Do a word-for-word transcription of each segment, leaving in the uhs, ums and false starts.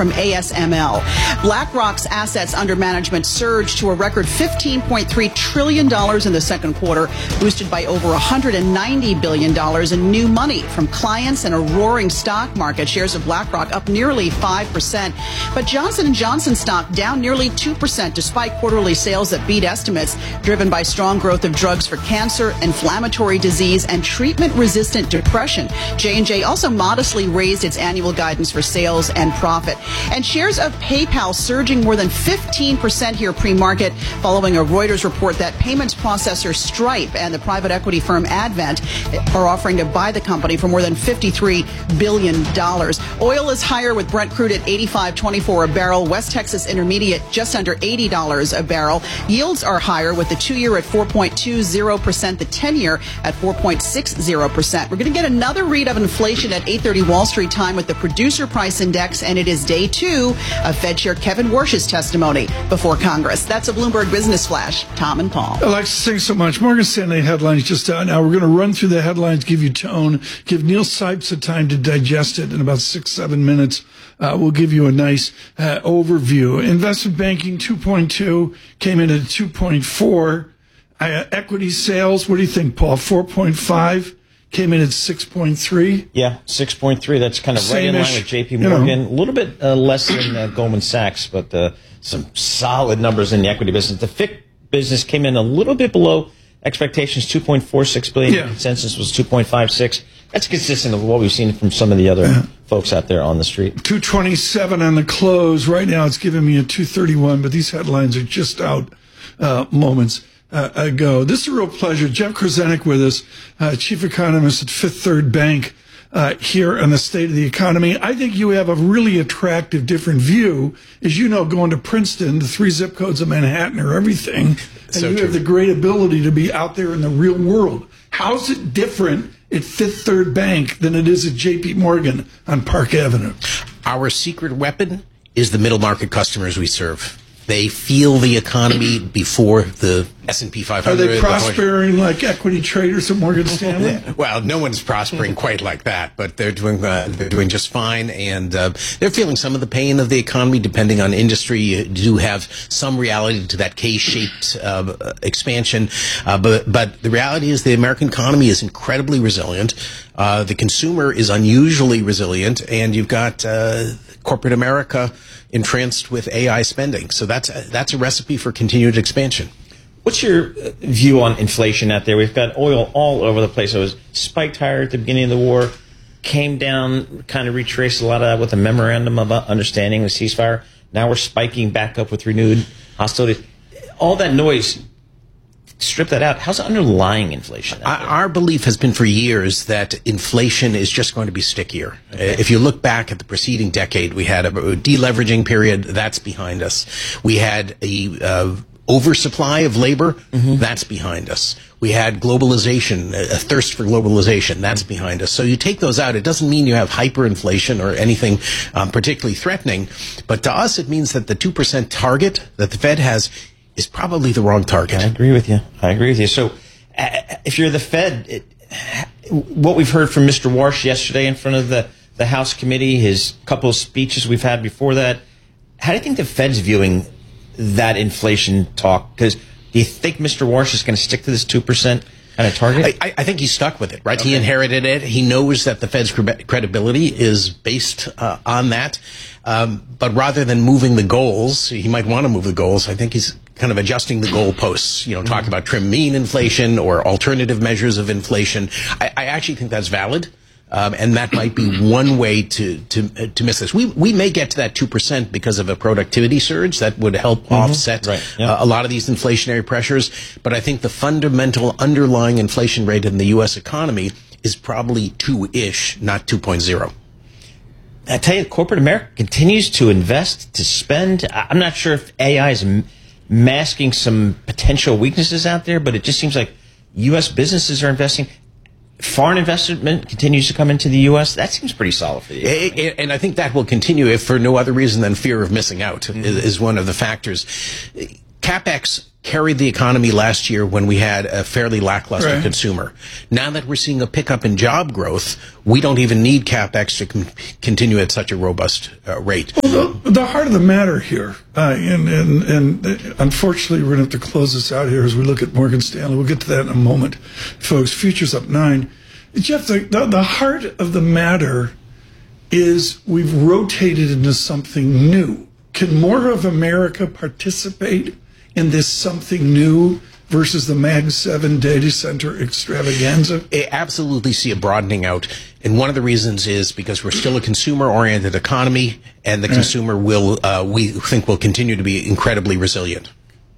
from A S M L. BlackRock's assets under management surged to a record fifteen point three trillion dollars in the second quarter, boosted by over one hundred ninety billion dollars in new money from clients and a roaring stock market. Shares of BlackRock up nearly five percent. But Johnson and Johnson stock down nearly two percent despite quarterly sales that beat estimates, driven by strong growth of drugs for cancer, inflammatory disease, and treatment-resistant depression. J and J also modestly raised its annual guidance for sales and profit. And shares of PayPal surging more than fifteen percent here pre-market following a Reuters report that payments processor Stripe and the private equity firm Advent are offering to buy the company for more than fifty-three billion dollars. Oil is higher with Brent crude at eighty-five twenty-four a barrel. West Texas Intermediate just under eighty dollars a barrel. Yields are higher with the two-year at four point two zero percent, the ten-year at four point six zero percent. We're going to get another read of inflation at eight thirty Wall Street time with the Producer Price Index, and it is day two of Fed Chair Kevin Warsh's testimony before Congress. That's a Bloomberg Business Flash. Tom and Paul. Alexis, thanks so much. Morgan Stanley headlines just out now. We're going to run through the headlines, give you tone, give Neil Sipes a time to digest it in about six, seven minutes. Uh, we'll give you a nice uh, overview. Investment banking two point two came in at two point four. Uh, equity sales, what do you think, Paul? four point five came in at six point three. Yeah, six point three. That's kind of right in line with J P Morgan. You know. A little bit uh, less than uh, Goldman Sachs, but uh, some solid numbers in the equity business. The F I C business came in a little bit below expectations, two point four six billion dollars. Yeah. Consensus was two point five six. That's consistent with what we've seen from some of the other yeah. folks out there on the street. two twenty-seven on the close. Right now it's giving me a two thirty-one, but these headlines are just out uh, moments uh, ago. This is a real pleasure. Jeff Krasanik with us, uh, chief economist at Fifth Third Bank, uh, here on the state of the economy. I think you have a really attractive, different view. As you know, going to Princeton, the three zip codes of Manhattan are everything. And so you true. have the great ability to be out there in the real world. How's it different at Fifth Third Bank than it is at J P Morgan on Park Avenue? Our secret weapon is the middle market customers we serve. They feel the economy before the S and P five hundred. Are they prospering like equity traders at Morgan Stanley? Well, no one's prospering quite like that, but they're doing uh, they're doing just fine, and uh, they're feeling some of the pain of the economy. Depending on industry, you do have some reality to that K-shaped uh, expansion, uh, but but the reality is the American economy is incredibly resilient. Uh, the consumer is unusually resilient, and you've got uh, corporate America entranced with A I spending. So that's a, that's a recipe for continued expansion. What's your view on inflation out there? We've got oil all over the place. It was spiked higher at the beginning of the war, came down, kind of retraced a lot of that with a memorandum of understanding, the ceasefire. Now we're spiking back up with renewed hostilities. All that noise, strip that out. How's underlying inflation? Our belief has been for years that inflation is just going to be stickier. Okay. If you look back at the preceding decade, we had a deleveraging period. That's behind us. We had a uh, oversupply of labor. Mm-hmm. That's behind us. We had globalization, a thirst for globalization. That's behind us. So you take those out. It doesn't mean you have hyperinflation or anything um, particularly threatening. But to us, it means that the two percent target that the Fed has is probably the wrong target. I agree with you. I agree with you. So uh, if you're the Fed, it, what we've heard from Mister Warsh yesterday in front of the, the House committee, his couple of speeches we've had before that, how do you think the Fed's viewing that inflation talk? Because do you think Mister Warsh is going to stick to this two percent kind of target? I, I think he's stuck with it, right? Okay. He inherited it. He knows that the Fed's credibility is based uh, on that. Um, but rather than moving the goals, he might want to move the goals. I think he's kind of adjusting the goalposts, you know, talk about trim mean inflation or alternative measures of inflation. I, I actually think that's valid. Um, and that might be one way to, to, uh, to miss this. We, we may get to that two percent because of a productivity surge that would help mm-hmm. offset right. yep. uh, a lot of these inflationary pressures. But I think the fundamental underlying inflation rate in the U S economy is probably two-ish, not two point oh. I tell you, corporate America continues to invest, to spend. I'm not sure if A I is m- masking some potential weaknesses out there, but it just seems like U S businesses are investing. Foreign investment continues to come into the U S. That seems pretty solid for you. And I think that will continue if for no other reason than fear of missing out mm-hmm. is one of the factors. CapEx carried the economy last year when we had a fairly lackluster Right. consumer. Now that we're seeing a pickup in job growth, we don't even need CapEx to con- continue at such a robust uh, rate. Well, the, the heart of the matter here, uh, and, and, and uh, unfortunately, we're going to have to close this out here as we look at Morgan Stanley. We'll get to that in a moment, folks. Futures up nine. Jeff, the, the, the heart of the matter is we've rotated into something new. Can more of America participate in this something new versus the Mag seven data center extravaganza? I absolutely see a broadening out. And one of the reasons is because we're still a consumer-oriented economy, and the Right. consumer will, uh, we think, will continue to be incredibly resilient.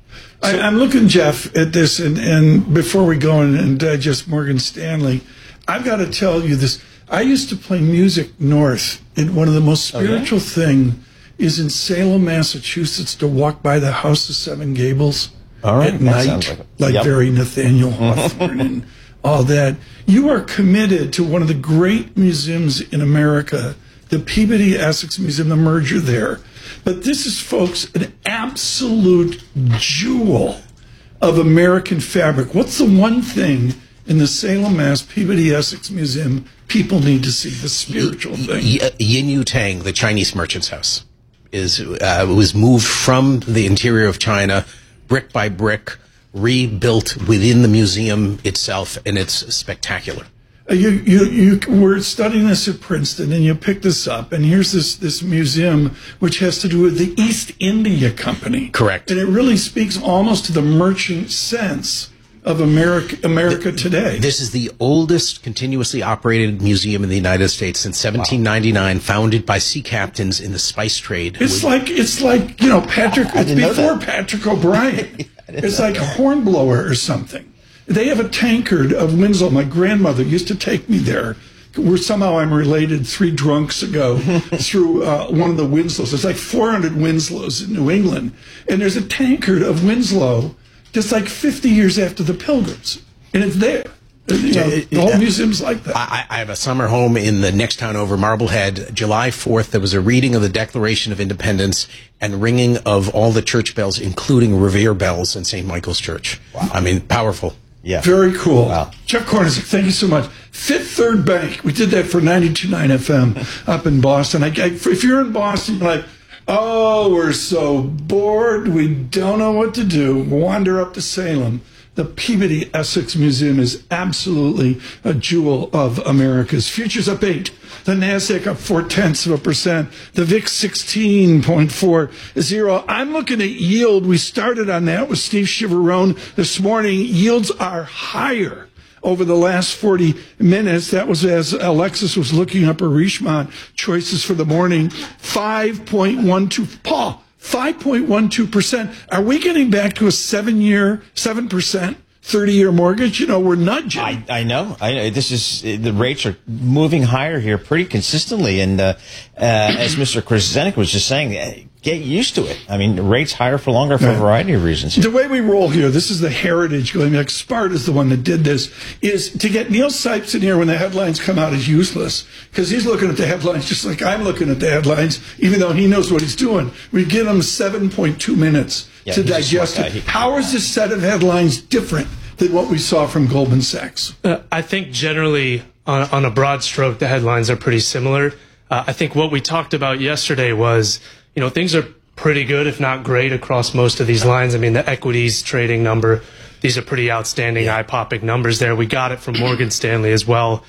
I, I'm looking, Jeff, at this, and, and before we go and, and digest Morgan Stanley, I've got to tell you this. I used to play music north, and one of the most spiritual Oh, yeah? thing is in Salem, Massachusetts, to walk by the House of Seven Gables All right, at that night, sounds like, like it. Yep. very Nathaniel Hawthorne and all that. You are committed to one of the great museums in America, the Peabody Essex Museum, the merger there. But this is, folks, an absolute jewel of American fabric. What's the one thing in the Salem, Mass. Peabody Essex Museum people need to see? The spiritual thing. Y- Yin Yu Tang, the Chinese merchant's house, is uh, was moved from the interior of China, brick by brick, rebuilt within the museum itself, and it's spectacular. Uh, You, you, you were studying this at Princeton, and you picked this up, and here's this, this museum which has to do with the East India Company. Correct. And it really speaks almost to the merchant sense of America, America today. This is the oldest continuously operated museum in the United States since seventeen ninety-nine, founded by sea captains in the spice trade. It's like it's like you know Patrick. It's didn't know before that. Patrick O'Brien. It's like Hornblower or something. They have a tankard of Winslow. My grandmother used to take me there. Where somehow I'm related three drunks ago through uh, one of the Winslows. There's like four hundred Winslows in New England, and there's a tankard of Winslow just like fifty years after the Pilgrims, and it's there. You know, the whole museum's like that. I, I have a summer home in the next town over, Marblehead. July fourth, there was a reading of the Declaration of Independence and ringing of all the church bells, including Revere bells in Saint Michael's Church. Wow. I mean, powerful. Yeah. Very cool. Wow. Chuck Kornacek, thank you so much. Fifth Third Bank. We did that for ninety-two point nine F M up in Boston. I, I, if you're in Boston, you're like, oh, we're so bored. We don't know what to do. Wander up to Salem. The Peabody Essex Museum is absolutely a jewel of America's. Futures up eight. The NASDAQ up four tenths of a percent. The V I X sixteen point four zero. I'm looking at yield. We started on that with Steve Chivarone this morning. Yields are higher over the last forty minutes. That was as Alexis was looking up her Richemont choices for the morning. five point one two. Paul. five point one two percent. Are we getting back to a seven-year, seven percent, thirty-year mortgage? You know, we're nudging. I, I know. I know. This is the rates are moving higher here pretty consistently, and uh, uh, as Mister Krasanik was just saying, uh, get used to it. I mean, the rates higher for longer for a variety of reasons. The way we roll here, this is the heritage going back. Sparta's the one that did this, is to get Neil Sipes in here when the headlines come out is useless because he's looking at the headlines just like I'm looking at the headlines, even though he knows what he's doing. We give him seven point two minutes Yeah, to he's a digest smart it. guy. He- How is this set of headlines different than what we saw from Goldman Sachs? Uh, I think generally, on, on a broad stroke, the headlines are pretty similar. Uh, I think what we talked about yesterday was, you know, things are pretty good, if not great, across most of these lines. I mean, the equities trading number, these are pretty outstanding, eye-popping numbers there. We got it from Morgan Stanley as well.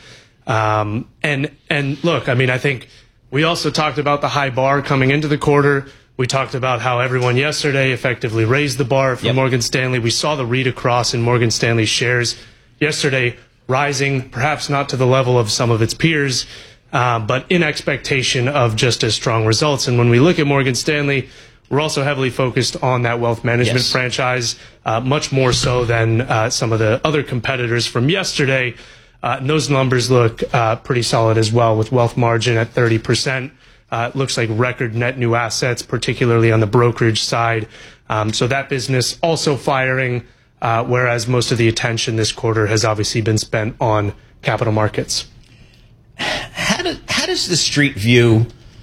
Um, and and look, I mean, I think we also talked about the high bar coming into the quarter. We talked about how everyone yesterday effectively raised the bar for Yep. Morgan Stanley. We saw the read across in Morgan Stanley shares yesterday rising, perhaps not to the level of some of its peers, uh, but in expectation of just as strong results. And when we look at Morgan Stanley, we're also heavily focused on that wealth management Yes. franchise, uh, much more so than uh, some of the other competitors from yesterday. Uh, and those numbers look uh, pretty solid as well, with wealth margin at thirty percent. Uh, it looks like record net new assets, particularly on the brokerage side. Um, so that business also firing, uh, whereas most of the attention this quarter has obviously been spent on capital markets. How does how does the street view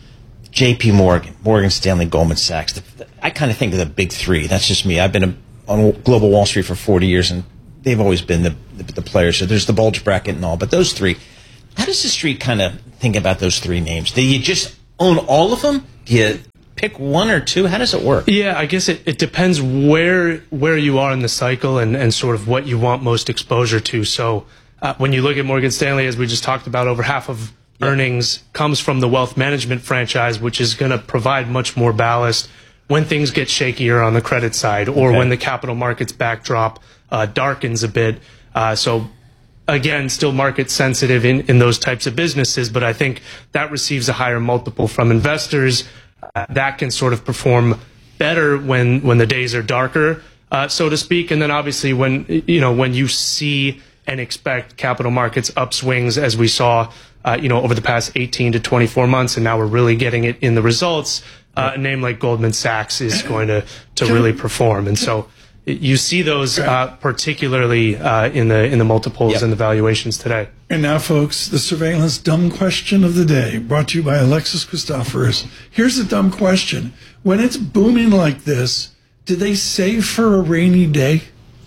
J P Morgan, Morgan Stanley, Goldman Sachs. The, the, I kind of think of the big three. That's just me. I've been a, on global Wall Street for forty years, and they've always been the, the, the players. So there's the bulge bracket and all. But those three, how does the street kind of think about those three names? Do you just own all of them? Do you pick one or two? How does it work? Yeah, I guess it, it depends where where you are in the cycle and, and sort of what you want most exposure to. So uh, when you look at Morgan Stanley, as we just talked about, over half of yep. earnings comes from the wealth management franchise, which is going to provide much more ballast when things get shakier on the credit side or okay. when the capital markets backdrop uh, darkens a bit. Uh, so again, still market sensitive in, in those types of businesses, but I think that receives a higher multiple from investors. Uh, that can sort of perform better when when the days are darker, uh, so to speak. And then obviously when you know when you see and expect capital markets upswings, as we saw, uh, you know, over the past eighteen to twenty-four months, and now we're really getting it in the results. Uh, a name like Goldman Sachs is going to to really perform, and so you see those uh, particularly uh, in the in the multiples yep. and the valuations today. And now, folks, the surveillance dumb question of the day, brought to you by Alexis Christoforous. Here's the dumb question: when it's booming like this, do they save for a rainy day?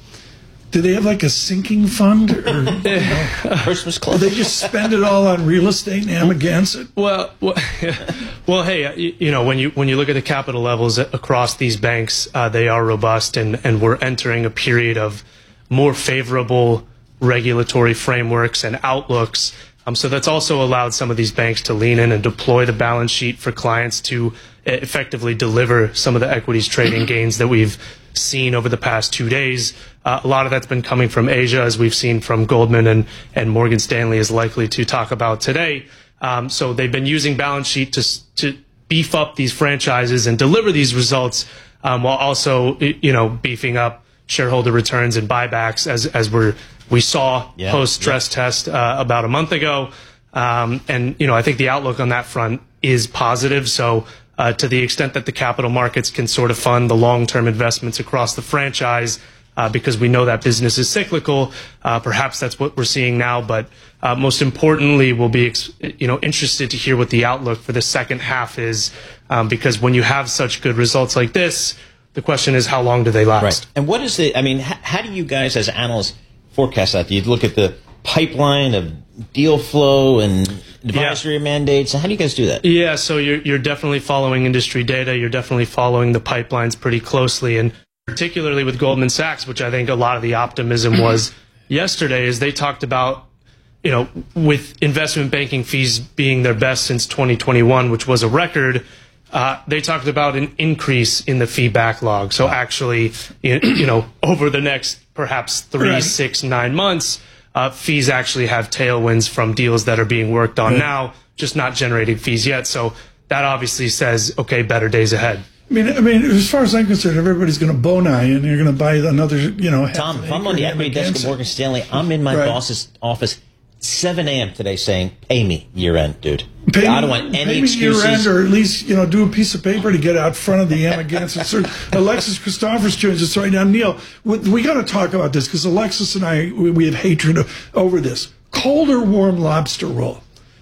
Do they have like a sinking fund, or you know, Christmas club? Do they just spend it all on real estate and Amagansett? Well, well, well, hey, you, you know, when you when you look at the capital levels across these banks, uh, they are robust, and and we're entering a period of more favorable regulatory frameworks and outlooks. Um, so that's also allowed some of these banks to lean in and deploy the balance sheet for clients to effectively deliver some of the equities trading gains that we've seen over the past two days. Uh, a lot of that's been coming from Asia, as we've seen from Goldman, and, and Morgan Stanley is likely to talk about today. Um, so they've been using balance sheet to, to beef up these franchises and deliver these results, um, while also, you know, beefing up shareholder returns and buybacks, as, as we're, we saw yeah, post stress yeah. test uh, about a month ago. Um, and, you know, I think the outlook on that front is positive. So uh, to the extent that the capital markets can sort of fund the long-term investments across the franchise, uh, because we know that business is cyclical, uh, perhaps that's what we're seeing now. But uh, most importantly, we'll be, ex- you know, interested to hear what the outlook for the second half is, um, because when you have such good results like this, the question is, how long do they last? Right. And what is the, I mean, h- how do you guys as analysts forecast that? Do you look at the pipeline of deal flow and advisory yeah. mandates? How do you guys do that? Yeah, so you're, you're definitely following industry data. You're definitely following the pipelines pretty closely. And particularly with Goldman Sachs, which I think a lot of the optimism was yesterday, is they talked about, you know, with investment banking fees being their best since twenty twenty-one, which was a record, uh, they talked about an increase in the fee backlog. So actually, you know, over the next perhaps three, right. six, nine months, uh, fees actually have tailwinds from deals that are being worked on right. now, just not generating fees yet. So that obviously says, okay, better days ahead. I mean, I mean, as far as I'm concerned, everybody's going to bonai, and you're going to buy another, you know. Tom, if I'm on the equity desk of Morgan Stanley, I'm in my right. boss's office seven a.m. today saying, pay me year end, dude. Pay I don't me, want any pay excuses. Me year end, or at least, you know, do a piece of paper to get out front of the Amagansett. Alexis Christoforous joins us right now. Neil, we, we got to talk about this, because Alexis and I, we, we have hatred over this. Cold or warm lobster roll?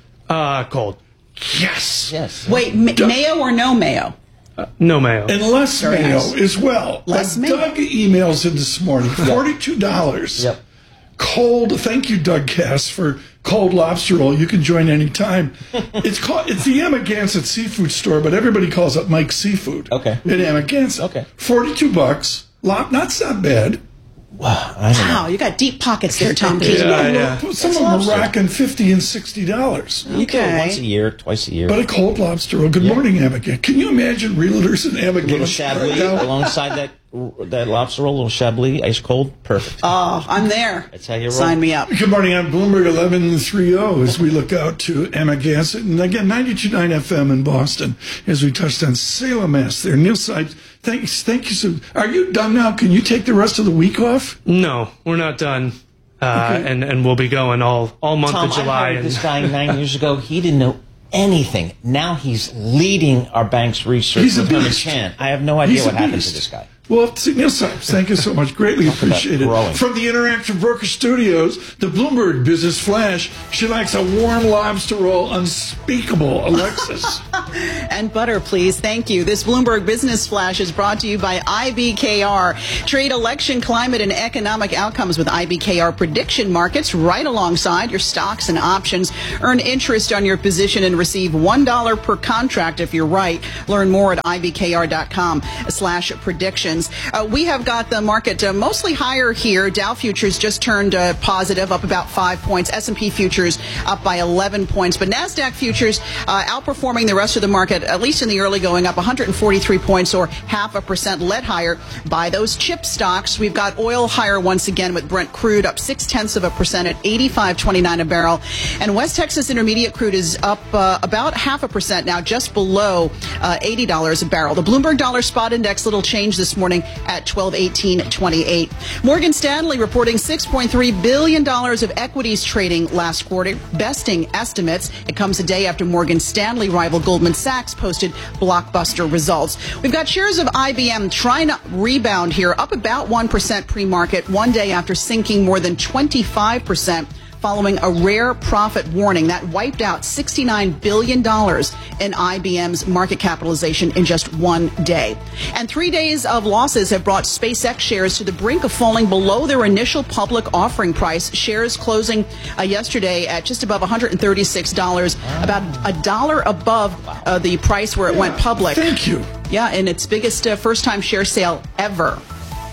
Uh, cold. Yes. Yes. Wait, ma- mayo or no mayo? Uh, no mayo. And less Very mayo nice. as well. Less uh, mayo. Doug emails in this morning, forty-two dollars. Yep. Cold, thank you, Doug Cass, for cold lobster roll. You can join anytime. It's called, it's the Amagansett Seafood Store, but everybody calls it Mike's Seafood. Okay. In Amagansett. Okay. forty-two bucks. Lob, not not bad. Wow, I don't Wow, know. you got deep pockets there, Tom Key. Yeah, yeah. Some That's of them lobster. are rocking fifty and sixty dollars. You do it Okay. once a year, twice a year. But a cold lobster roll. Good Yeah. morning, Amagansett. Can you imagine realtors in A little Amagansett Chablis right now? alongside that that lobster roll, a little Chablis, ice cold, perfect. Oh, I'm there. That's how you roll. Sign me up. Good morning. I'm Bloomberg eleven thirty as we look out to Amagansett. And again, ninety-two point nine F M in Boston as we touched on Salem, Mass. There. Neil Sipes, thanks. Thank you. So, are you done now? Can you take the rest of the week off? No, we're not done. Uh, Okay. and, and we'll be going all, all month Tom, of July. I hired and this guy nine years ago. He didn't know anything. Now he's leading our bank's research He's a with Herman beast. Chan. I have no idea He's what a happened beast. to this guy. Well, Neil Sipes, thank you so much. Greatly appreciated. From the Interactive Broker Studios, the Bloomberg Business Flash, she likes a warm lobster roll, unspeakable. Alexis. And butter, please. Thank you. This Bloomberg Business Flash is brought to you by I B K R. Trade election, climate, and economic outcomes with I B K R prediction markets right alongside your stocks and options. Earn interest on your position and receive one dollar per contract if you're right. Learn more at I B K R dot com slash predictions. Uh, we have got the market uh, mostly higher here. Dow futures just turned uh, positive, up about five points. S and P futures up by eleven points. But NASDAQ futures uh, outperforming the rest of the market, at least in the early going, up one hundred forty-three points or half a percent, led higher by those chip stocks. We've got oil higher once again with Brent crude up six tenths of a percent at eighty-five twenty-nine a barrel. And West Texas Intermediate crude is up uh, about half a percent now, just below uh, eighty dollars a barrel. The Bloomberg Dollar Spot Index, little change this morning at twelve eighteen twenty-eight. Morgan Stanley reporting six point three billion dollars of equities trading last quarter, besting estimates. It comes a day after Morgan Stanley rival Goldman Sachs posted blockbuster results. We've got shares of I B M trying to rebound here, up about one percent pre-market, one day after sinking more than twenty-five percent. Following a rare profit warning that wiped out sixty-nine billion dollars in I B M's market capitalization in just one day. And three days of losses have brought SpaceX shares to the brink of falling below their initial public offering price. Shares closing uh, yesterday at just above one hundred thirty-six dollars, about a dollar above uh, the price where it went public. Thank you. Yeah, and its biggest uh, first-time share sale ever.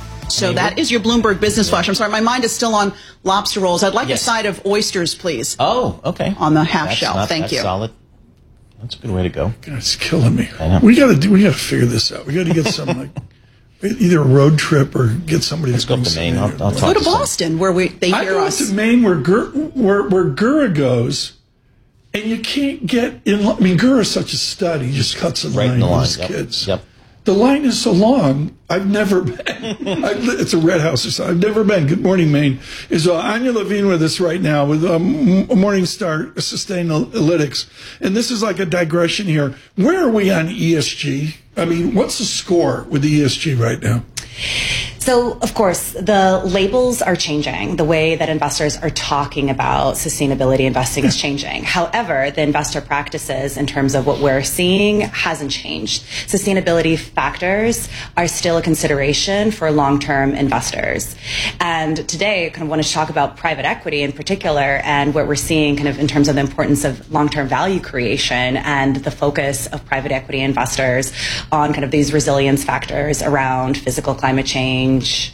So that is your Bloomberg Business Flash. I'm sorry, my mind is still on lobster rolls. I'd like yes. a side of oysters, please. Oh, okay. On the half that's shell. Not, Thank that's you. Solid. That's a good way to go. God, it's killing me. I know. We got to do. We got to figure this out. We got to get some like either a road trip or get somebody. Let's to go to Maine. I'll, I'll talk go to, to Boston, some. where we they I hear go us. to Maine, where Gur, where where Gura goes, and you can't get in. I mean, Gura is such a stud. He just cuts the right line in the with line. his Yep. kids. Yep. The line is so long, I've never been. I've, it's a red house or something. I've never been. Good morning, Maine. Is uh, Anya Levine with us right now with um, Morningstar Sustainalytics. And this is like a digression here. Where are we on E S G? I mean, what's the score with the E S G right now? So, of course, the labels are changing. The way that investors are talking about sustainability investing is changing. However, the investor practices in terms of what we're seeing hasn't changed. Sustainability factors are still a consideration for long-term investors. And today, I kind of want to talk about private equity in particular and what we're seeing kind of in terms of the importance of long-term value creation and the focus of private equity investors on kind of these resilience factors around physical climate change.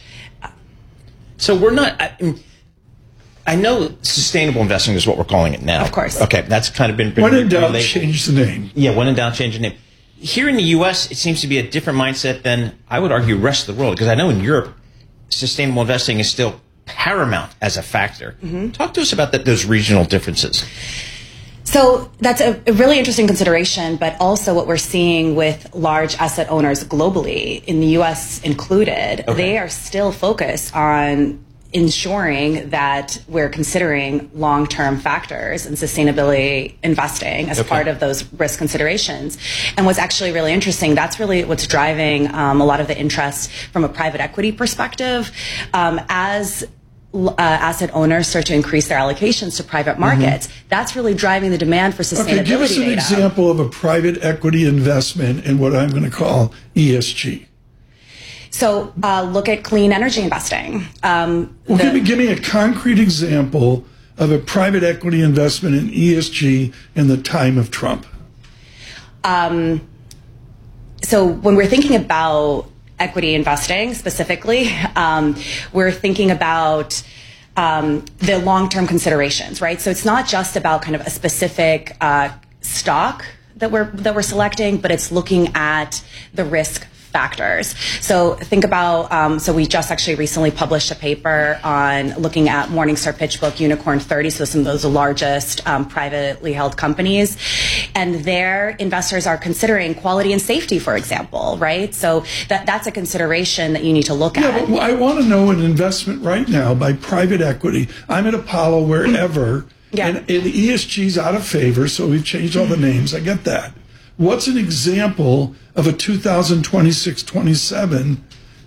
So we're not. I, I know sustainable investing is what we're calling it now. Of course. Okay, that's kind of been. been when in doubt, related. change the name. Yeah, when in doubt, change the name. Here in the U S, it seems to be a different mindset than I would argue rest of the world, because I know in Europe, sustainable investing is still paramount as a factor. Mm-hmm. Talk to us about that, those regional differences. So that's a, a really interesting consideration, but also what we're seeing with large asset owners globally, in the U S included, okay. They are still focused on ensuring that we're considering long-term factors and sustainability investing as okay. part of those risk considerations. And what's actually really interesting, that's really what's driving um, a lot of the interest from a private equity perspective. Um, as Uh, asset owners start to increase their allocations to private markets, mm-hmm. that's really driving the demand for sustainability. Okay, give us an data. example of a private equity investment in what I'm going to call E S G. So uh, look at clean energy investing. Um, well, the, give me, give me a concrete example of a private equity investment in E S G in the time of Trump. Um, so when we're thinking about equity investing specifically, um, we're thinking about um, the long-term considerations, right? So it's not just about kind of a specific uh, stock that we're that we're selecting, but it's looking at the risk factors. So think about, um, so we just actually recently published a paper on looking at Morningstar PitchBook Unicorn thirty, so some of those largest um, privately held companies. And their investors are considering quality and safety, for example, right? So that that's a consideration that you need to look yeah, at. But I want to know an investment right now by private equity. I'm at Apollo, wherever, yeah. and, and E S G's out of favor, so we've changed all the names. I get that. What's an example of a two thousand twenty-six twenty-seven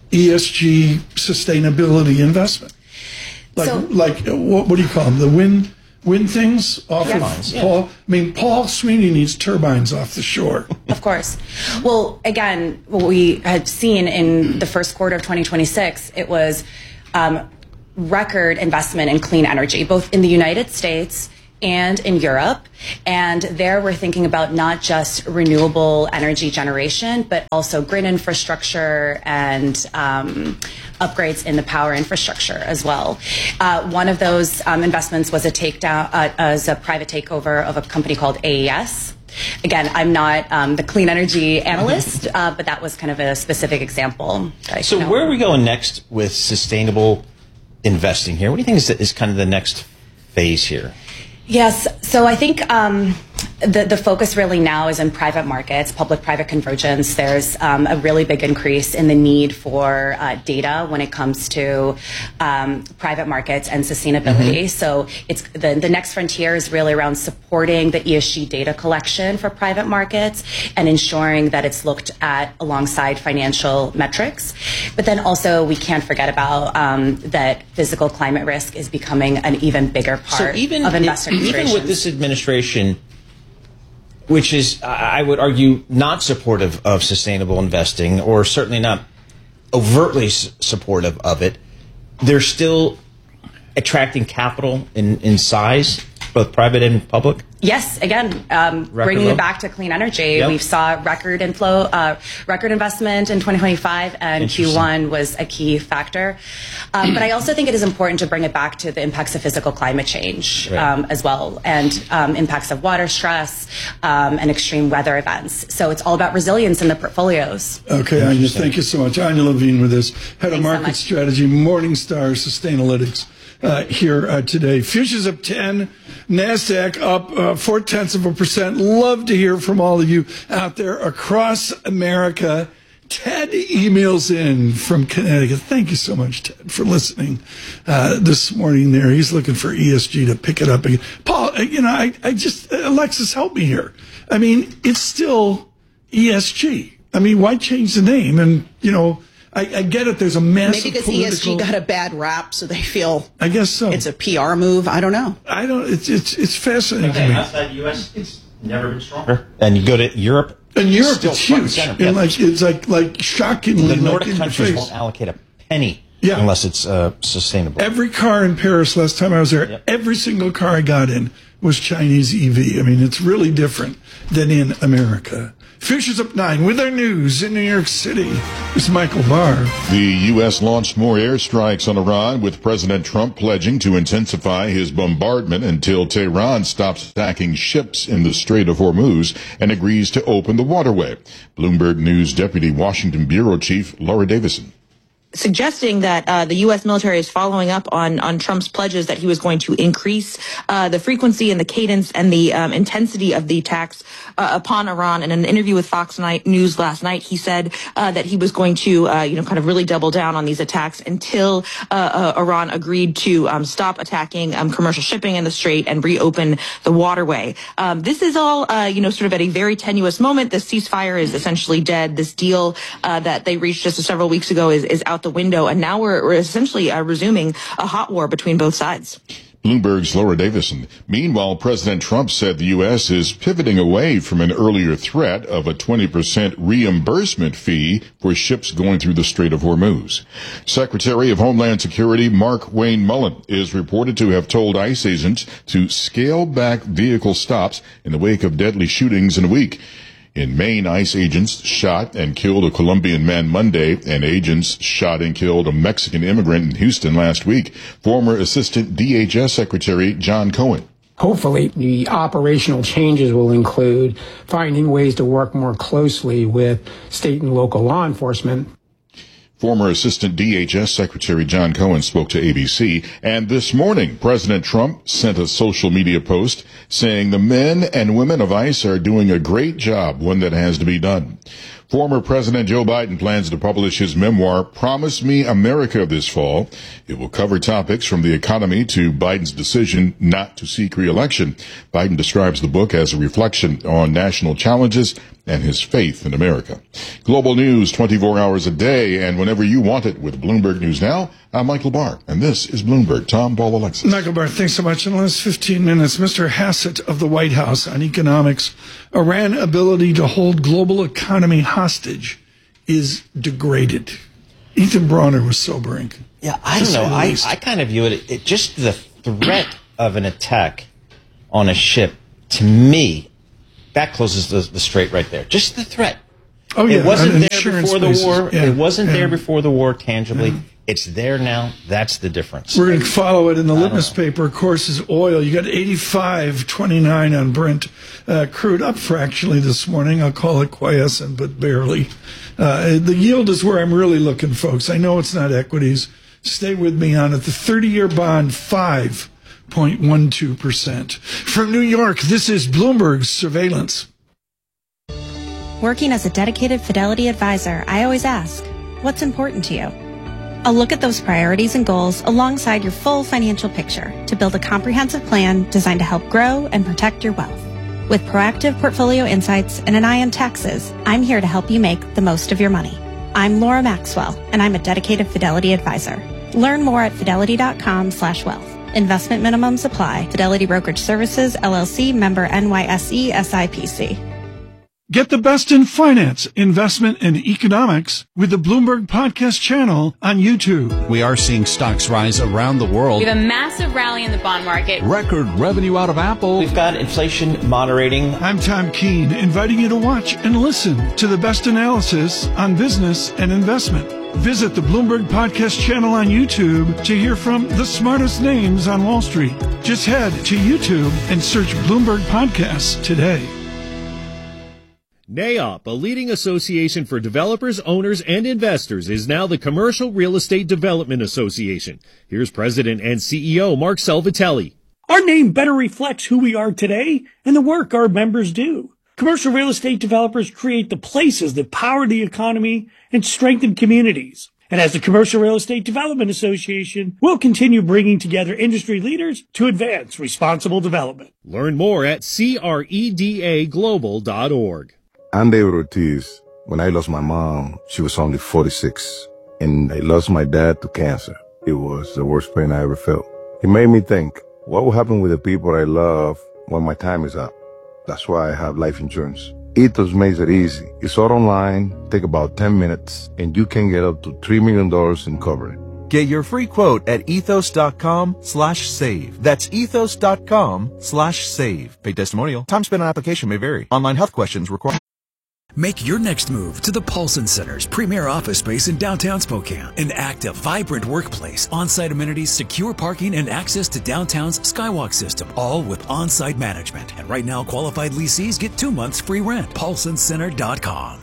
E S G sustainability investment? Like, So- like what, what do you call them? The wind wind things off Yes. of Yeah. Paul. I mean, Paul Sweeney needs turbines off the shore. Of course. Well, again, what we had seen in the first quarter of twenty twenty-six, it was um, record investment in clean energy, both in the United States and in Europe. And there we're thinking about not just renewable energy generation, but also grid infrastructure and um, upgrades in the power infrastructure as well. Uh, one of those um, investments was a takedown, uh, as a private takeover of a company called A E S. Again, I'm not um, the clean energy analyst, uh, but that was kind of a specific example. that I So know. where are we going next with sustainable investing here? What do you think is, is kind of the next phase here? Yes. So I think um, the, the focus really now is in private markets, public-private convergence. There's um, a really big increase in the need for uh, data when it comes to um, private markets and sustainability. Mm-hmm. So it's the, the next frontier is really around supporting the E S G data collection for private markets and ensuring that it's looked at alongside financial metrics. But then also we can't forget about um, that physical climate risk is becoming an even bigger part So even, of investor even considerations. with this administration, which is, I would argue, not supportive of sustainable investing, or certainly not overtly s- supportive of it, they're still attracting capital in, in size, both private and public? Yes, again, um, bringing low? it back to clean energy, Yep. we saw record inflow, uh, record investment in twenty twenty-five, and Q one was a key factor. Um, but I also think it is important to bring it back to the impacts of physical climate change Right. um, as well, and um, impacts of water stress um, and extreme weather events. So it's all about resilience in the portfolios. Okay, Anya, thank you so much. Anya Levine with us, head of Thanks so market much. strategy, Morningstar Sustainalytics. Uh, here uh, today. Futures up ten, NASDAQ up uh, four tenths of a percent. Love to hear from all of you out there across America. Ted emails in from Connecticut. Thank you so much, Ted, for listening uh, this morning there. He's looking for E S G to pick it up again. Paul, uh, you know, I, I just, Alexis, help me here. I mean, it's still E S G. I mean, why change the name? And, you know, I, I get it. There's a massive Maybe because political, E S G got a bad rap, so they feel I guess so. it's a P R move. I don't know. I don't. It's it's it's fascinating to me. outside the U S, it's never been stronger. And you go to Europe, In Europe, still it's front and huge. center. And Yeah. like it's like like shockingly The like Nordic in your countries face. won't allocate a penny Yeah. unless it's uh, sustainable. Every car in Paris last time I was there, Yep. every single car I got in was Chinese E V. I mean, it's really different than in America. Futures up nine with our news in New York City. It's Michael Barr. The U S launched more airstrikes on Iran, with President Trump pledging to intensify his bombardment until Tehran stops attacking ships in the Strait of Hormuz and agrees to open the waterway. Bloomberg News Deputy Washington Bureau Chief Laura Davison. Suggesting that uh, the U S military is following up on on Trump's pledges that he was going to increase uh, the frequency and the cadence and the um, intensity of the attacks uh, upon Iran. In an interview with Fox News last night, he said uh, that he was going to, uh, you know, kind of really double down on these attacks until uh, uh, Iran agreed to um, stop attacking um, commercial shipping in the Strait and reopen the waterway. Um, this is all, uh, you know, sort of at a very tenuous moment. The ceasefire is essentially dead. This deal uh, that they reached just several weeks ago is, is out the window, and now we're, we're essentially uh, resuming a hot war between both sides. Bloomberg's Laura Davison. Meanwhile, President Trump said the U S is pivoting away from an earlier threat of a twenty percent reimbursement fee for ships going through the Strait of Hormuz. Secretary of Homeland Security Mark Wayne Mullen is reported to have told ICE agents to scale back vehicle stops in the wake of deadly shootings in a week. In Maine, ICE agents shot and killed a Colombian man Monday, and agents shot and killed a Mexican immigrant in Houston last week. Former Assistant D H S Secretary John Cohen. Hopefully, the operational changes will include finding ways to work more closely with state and local law enforcement. Former Assistant D H S Secretary John Cohen spoke to A B C, and this morning, President Trump sent a social media post saying the men and women of ICE are doing a great job, one that has to be done. Former President Joe Biden plans to publish his memoir, Promise Me America, this fall. It will cover topics from the economy to Biden's decision not to seek re-election. Biden describes the book as a reflection on national challenges and his faith in America. Global news twenty-four hours a day and whenever you want it with Bloomberg News Now. I'm Michael Barr, and this is Bloomberg. Tom, Paul, Alexis. Michael Barr, thanks so much. In the last fifteen minutes, Mister Hassett of the White House on economics, Iran ability to hold global economy hostage is degraded. Ethan Bronner was sobering. Yeah, I don't know. I, I kind of view it, it, just the threat of an attack on a ship, to me, that closes the, the strait right there. Just the threat. Oh, yeah. It wasn't On there insurance before the basis. war. Yeah. It wasn't Yeah. there before the war tangibly. Yeah. It's there now. That's the difference. We're going to follow it in the litmus paper, of course, is oil. You got eighty-five twenty-nine on Brent uh, crude, up fractionally this morning. I'll call it quiescent, but barely. Uh, the yield is where I'm really looking, folks. I know it's not equities. Stay with me on it. The thirty-year bond, five point one two percent. From New York, this is Bloomberg's Surveillance. Working as a dedicated Fidelity advisor, I always ask, what's important to you? I'll look at those priorities and goals alongside your full financial picture to build a comprehensive plan designed to help grow and protect your wealth. With proactive portfolio insights and an eye on taxes, I'm here to help you make the most of your money. I'm Laura Maxwell, and I'm a dedicated Fidelity advisor. Learn more at fidelity.com slash wealth. Investment minimums apply. Fidelity Brokerage Services, L L C, member N Y S E, S I P C. Get the best in finance, investment, and economics with the Bloomberg Podcast channel on YouTube. We are seeing stocks rise around the world. We have a massive rally in the bond market. Record revenue out of Apple. We've got inflation moderating. I'm Tom Keene, inviting you to watch and listen to the best analysis on business and investment. Visit the Bloomberg Podcast channel on YouTube to hear from the smartest names on Wall Street. Just head to YouTube and search Bloomberg Podcasts today. NAIOP, a leading association for developers, owners, and investors, is now the Commercial Real Estate Development Association. Here's President and C E O Mark Salvatelli. Our name better reflects who we are today and the work our members do. Commercial real estate developers create the places that power the economy and strengthen communities. And as the Commercial Real Estate Development Association, we'll continue bringing together industry leaders to advance responsible development. Learn more at C R E D A global dot org. I'm David Ortiz. When I lost my mom, she was only forty-six, and I lost my dad to cancer. It was the worst pain I ever felt. It made me think, what will happen with the people I love when my time is up? That's why I have life insurance. Ethos makes it easy. It's all online, take about ten minutes, and you can get up to three million dollars in coverage. Get your free quote at ethos.com slash save. That's ethos.com slash save. Paid testimonial. Time spent on application may vary. Online health questions require. Make your next move to the Paulson Center's premier office space in downtown Spokane. An active, vibrant workplace, on-site amenities, secure parking, and access to downtown's Skywalk system, all with on-site management. And right now, qualified lessees get two months free rent. paulson center dot com.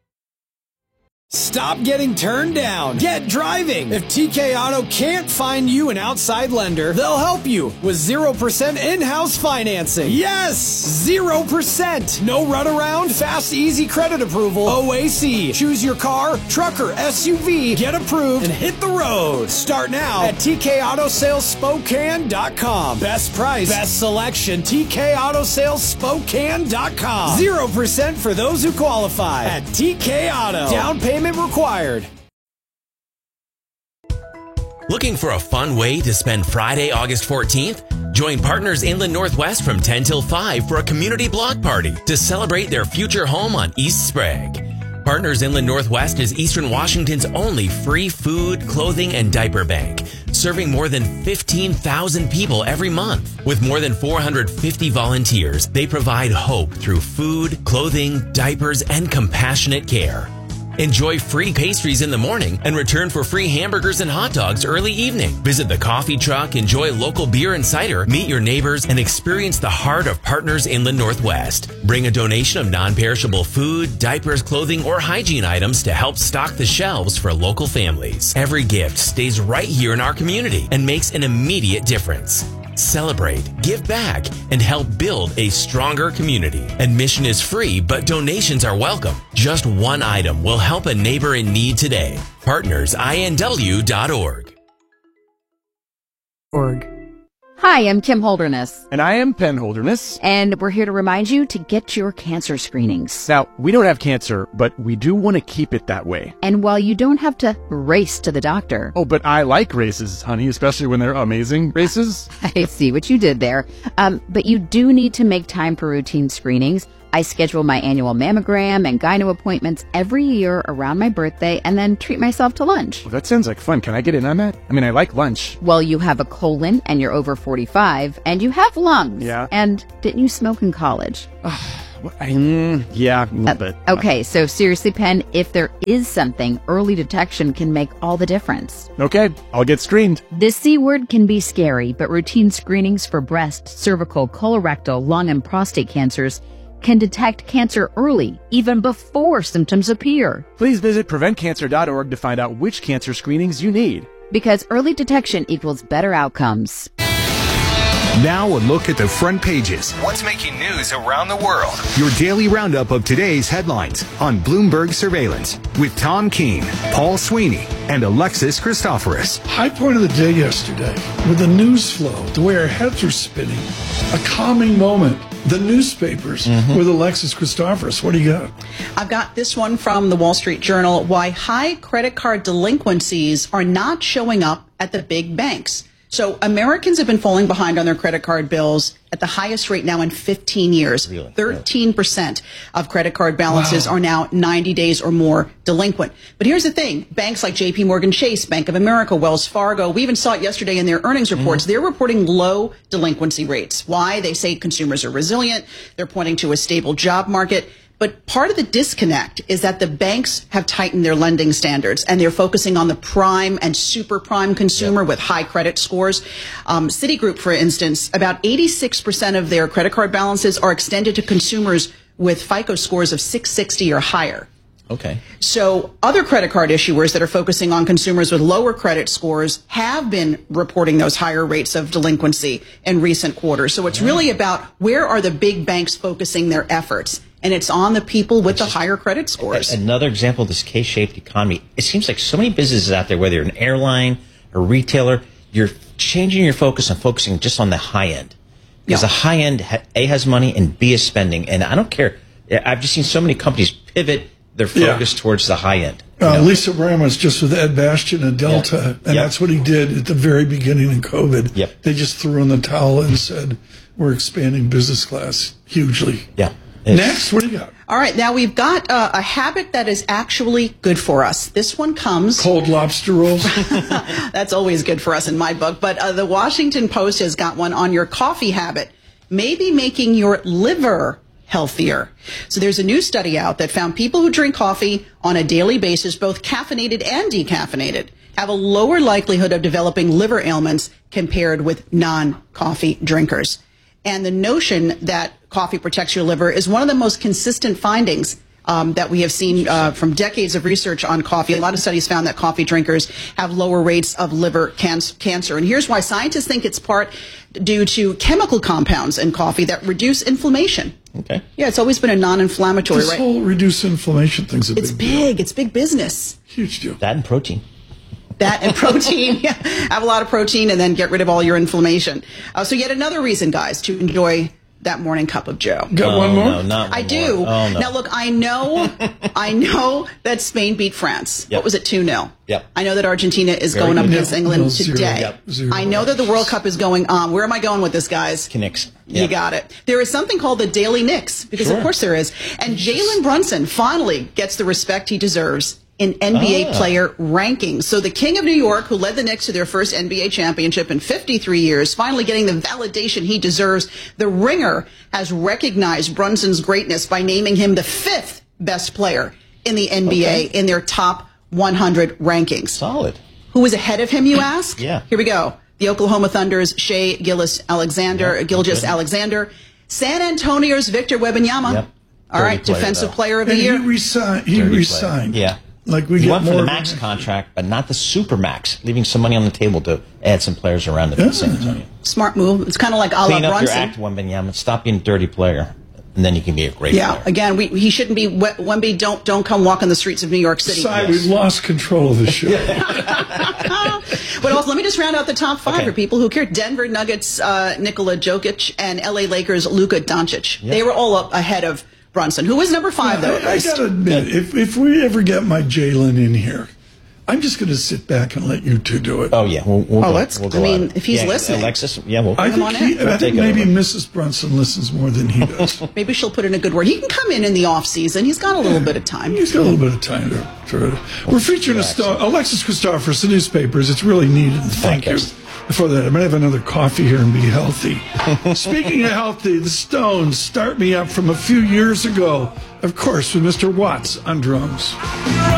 Stop getting turned down. Get driving. If T K Auto can't find you an outside lender, they'll help you with zero percent in-house financing. Yes! zero percent. No runaround, fast, easy credit approval. O A C. Choose your car, truck, or S U V. Get approved and hit the road. Start now at T K Auto Sales Spokane dot com. Best price, best selection. T K Auto Sales Spokane dot com. zero percent for those who qualify at T K Auto. Down payment required. Looking for a fun way to spend Friday, August fourteenth? Join Partners Inland Northwest from ten till five for a community block party to celebrate their future home on East Sprague. Partners Inland Northwest is Eastern Washington's only free food, clothing, and diaper bank, serving more than fifteen thousand people every month. With more than four hundred fifty volunteers, they provide hope through food, clothing, diapers, and compassionate care. Enjoy free pastries in the morning and return for free hamburgers and hot dogs early evening. Visit the coffee truck, enjoy local beer and cider, meet your neighbors, and experience the heart of Partners Inland Northwest. Bring a donation of non-perishable food, diapers, clothing, or hygiene items to help stock the shelves for local families. Every gift stays right here in our community and makes an immediate difference. Celebrate, give back, and help build a stronger community. Admission is free, but donations are welcome. Just one item will help a neighbor in need today. partners I N W dot org. Org. Hi, I'm Kim Holderness. And I am Penn Holderness. And we're here to remind you to get your cancer screenings. Now, we don't have cancer, but we do want to keep it that way. And while you don't have to race to the doctor. Oh, but I like races, honey, especially when they're amazing races. I see what you did there. Um, but you do need to make time for routine screenings. I schedule my annual mammogram and gyno appointments every year around my birthday and then treat myself to lunch. Well, that sounds like fun. Can I get in on that? I mean, I like lunch. Well, you have a colon and you're over forty-five and you have lungs. Yeah. And didn't you smoke in college? I, mm, yeah, a little bit. Okay, so seriously, Penn, if there is something, early detection can make all the difference. Okay, I'll get screened. This C word can be scary, but routine screenings for breast, cervical, colorectal, lung, and prostate cancers can detect cancer early, even before symptoms appear. Please visit prevent cancer dot org to find out which cancer screenings you need. Because early detection equals better outcomes. Now a look at the front pages. What's making news around the world? Your daily roundup of today's headlines on Bloomberg Surveillance with Tom Keene, Paul Sweeney, and Alexis Christoforous. High point of the day yesterday with the news flow, the way our heads were spinning, a calming moment. The newspapers mm-hmm. with Alexis Christoforous. What do you got? I've got this one from the Wall Street Journal. Why high credit card delinquencies are not showing up at the big banks. So Americans have been falling behind on their credit card bills at the highest rate now in fifteen years. Really? thirteen percent of credit card balances wow. are now ninety days or more delinquent. But here's the thing. Banks like J P Morgan Chase, Bank of America, Wells Fargo, we even saw it yesterday in their earnings reports. Mm. They're reporting low delinquency rates. Why? They say consumers are resilient. They're pointing to a stable job market. But part of the disconnect is that the banks have tightened their lending standards and they're focusing on the prime and super prime consumer yeah. with high credit scores. Um, Citigroup, for instance, about eighty-six percent of their credit card balances are extended to consumers with FICO scores of six sixty or higher. Okay. So other credit card issuers that are focusing on consumers with lower credit scores have been reporting those higher rates of delinquency in recent quarters. So it's yeah. really about where are the big banks focusing their efforts? And it's on the people with the higher credit scores. Another example of this K-shaped economy. It seems like so many businesses out there, whether you're an airline, a retailer, you're changing your focus and focusing just on the high end. Because yeah. the high end, A, has money, and B, is spending. And I don't care. I've just seen so many companies pivot their focus yeah. towards the high end. Uh, Lisa Brown was just with Ed Bastian and Delta, yeah. and yep. that's what he did at the very beginning of COVID. Yep. They just threw in the towel and said, we're expanding business class hugely. Yeah. Next, what do you got? All right, now we've got uh, a habit that is actually good for us. This one comes... Cold lobster rolls? That's always good for us in my book. But uh, the Washington Post has got one on your coffee habit, maybe making your liver healthier. So there's a new study out that found people who drink coffee on a daily basis, both caffeinated and decaffeinated, have a lower likelihood of developing liver ailments compared with non-coffee drinkers. And the notion that coffee protects your liver is one of the most consistent findings um, that we have seen uh, from decades of research on coffee. A lot of studies found that coffee drinkers have lower rates of liver can- cancer. And here's why. Scientists think it's part due to chemical compounds in coffee that reduce inflammation. Okay. Yeah, it's always been a non-inflammatory, this right? This whole reduce inflammation thing's a it's big big. deal. It's big business. Huge deal. That and protein. That and protein. Yeah. Have a lot of protein and then get rid of all your inflammation. Uh, so yet another reason, guys, to enjoy that morning cup of Joe. Got oh, one more? No, not one I do. More. Oh, no. Now, look, I know I know that Spain beat France. Yep. What was it, two nil? Yep. I know that Argentina is Very going good. up against No, England no, zero. today. Yep. Zero. I know that the World Cup is going on. Where am I going with this, guys? Knicks. You Yep. got it. There is something called the Daily Knicks, because Sure. of course there is. And Jalen Brunson finally gets the respect he deserves in N B A Ah. player rankings. So the King of New York, who led the Knicks to their first N B A championship in fifty-three years, finally getting the validation he deserves. The Ringer has recognized Brunson's greatness by naming him the fifth best player in the N B A okay. in their top one hundred rankings. Solid. Who was ahead of him, you ask? Yeah. Here we go. The Oklahoma Thunder's Shai Gilgeous-Alexander, Yep. Gilgeous-Alexander. San Antonio's Victor Wembanyama. Yep. All Dirty right, player, defensive though. player of the And year. he resigned. He Dirty resigned. player. Yeah. Like we he get went more for the max contract, but not the super max, leaving some money on the table to add some players around him in San Antonio. Smart move. It's kind of like a la Clean up Brunson. your act, Wembanyama. Stop being a dirty player. and then he can be a great yeah, player. Again, we, he shouldn't be, Wemby, don't don't come walking the streets of New York City. Sorry, we've lost control of the show. But also, let me just round out the top five Okay. for people who care. Denver Nuggets, uh, Nikola Jokic, and L A Lakers, Luka Doncic. Yeah. They were all up ahead of Brunson, who was number five, Yeah, though. I, I got to admit, if, if we ever get my Jalen in here, I'm just going to sit back and let you two do it. Oh, yeah. We'll, we'll Oh, go, let's- we'll I go mean, at it. if he's Yeah, listening. Alexis, yeah, we'll I Come think, on he, in. I Take think it maybe over. Missus Brunson listens more than he does. Maybe she'll put in a good word. He can come in in the off season. He's got a little bit of time. He's got a little bit of time to. to we're featuring a star, Alexis Christophorous, the newspapers. It's really needed. Thank you for that. I'm going to have another coffee here and be healthy. Speaking of healthy, the Stones start me up from a few years ago, of course, with Mister Watts on drums.